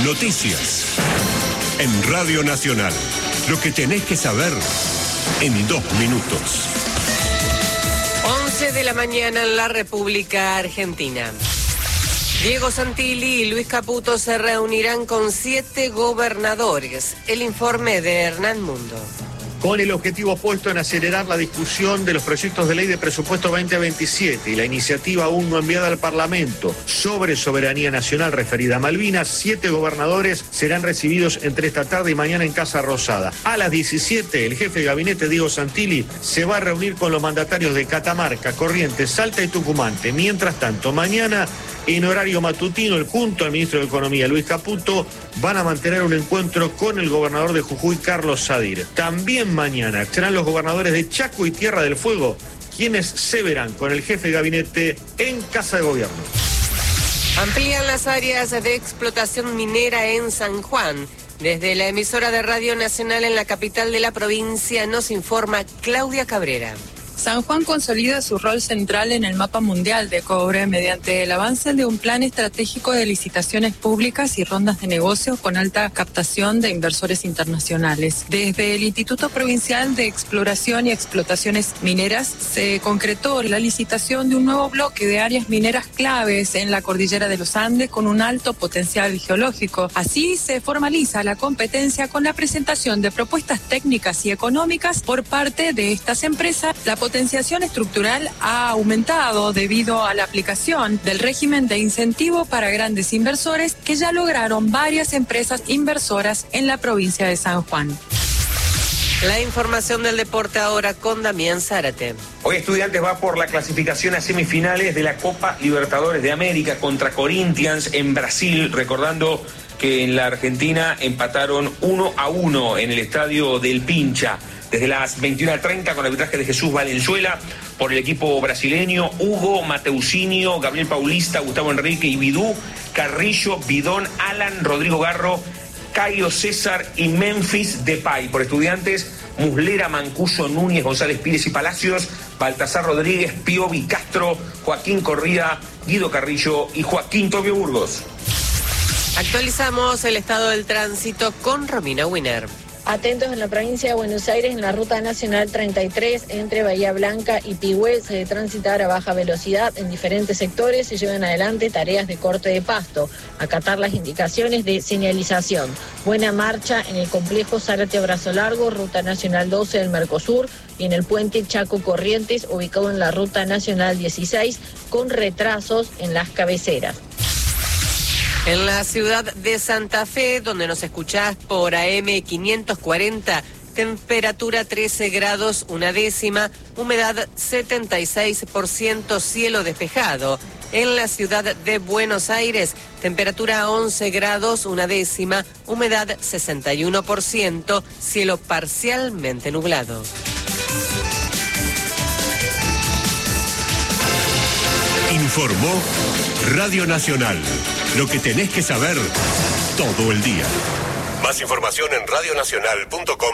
Noticias. En Radio Nacional. Lo que tenés que saber en 2 minutos. 11 de la mañana en la República Argentina. Diego Santilli y Luis Caputo se reunirán con 7 gobernadores. El informe de Hernán Mundo. Con el objetivo puesto en acelerar la discusión de los proyectos de ley de presupuesto 2027 y la iniciativa aún no enviada al Parlamento sobre soberanía nacional referida a Malvinas, 7 gobernadores serán recibidos entre esta tarde y mañana en Casa Rosada. A las 17, el jefe de gabinete Diego Santilli se va a reunir con los mandatarios de Catamarca, Corrientes, Salta y Tucumán. Mientras tanto, mañana, en horario matutino, junto al ministro de Economía, Luis Caputo, van a mantener un encuentro con el gobernador de Jujuy, Carlos Sadir. También mañana serán los gobernadores de Chaco y Tierra del Fuego quienes se verán con el jefe de gabinete en Casa de Gobierno. Amplían las áreas de explotación minera en San Juan. Desde la emisora de Radio Nacional en la capital de la provincia nos informa Claudia Cabrera. San Juan consolida su rol central en el mapa mundial de cobre mediante el avance de un plan estratégico de licitaciones públicas y rondas de negocios con alta captación de inversores internacionales. Desde el Instituto Provincial de Exploración y Explotaciones Mineras se concretó la licitación de un nuevo bloque de áreas mineras claves en la cordillera de los Andes con un alto potencial geológico. Así se formaliza la competencia con la presentación de propuestas técnicas y económicas por parte de estas empresas. La potenciación estructural ha aumentado debido a la aplicación del régimen de incentivo para grandes inversores que ya lograron varias empresas inversoras en la provincia de San Juan. La información del deporte ahora con Damián Zárate. Hoy Estudiantes va por la clasificación a semifinales de la Copa Libertadores de América contra Corinthians en Brasil, recordando que en la Argentina empataron 1-1 en el estadio del Pincha. Desde las 21:30 con el arbitraje de Jesús Valenzuela por el equipo brasileño, Hugo, Mateusinho, Gabriel Paulista, Gustavo Enrique y Bidú, Carrillo, Bidón, Alan, Rodrigo Garro, Caio César y Memphis Depay. Por Estudiantes, Muslera, Mancuso, Núñez, González Pires y Palacios, Baltasar Rodríguez, Piovi Castro, Joaquín Corrida, Guido Carrillo y Joaquín Tobio Burgos. Actualizamos el estado del tránsito con Romina Winer. Atentos en la provincia de Buenos Aires, en la ruta nacional 33, entre Bahía Blanca y Pigüé, se debe transitar a baja velocidad en diferentes sectores. Se llevan adelante tareas de corte de pasto, acatar las indicaciones de señalización. Buena marcha en el complejo Zárate Brazo Largo, ruta nacional 12 del Mercosur, y en el puente Chaco Corrientes, ubicado en la ruta nacional 16, con retrasos en las cabeceras. En la ciudad de Santa Fe, donde nos escuchás por AM 540, temperatura 13 grados, 1/10, humedad 76%, cielo despejado. En la ciudad de Buenos Aires, temperatura 11 grados, 1/10, humedad 61%, cielo parcialmente nublado. Informó Radio Nacional. Lo que tenés que saber todo el día. Más información en radionacional.com.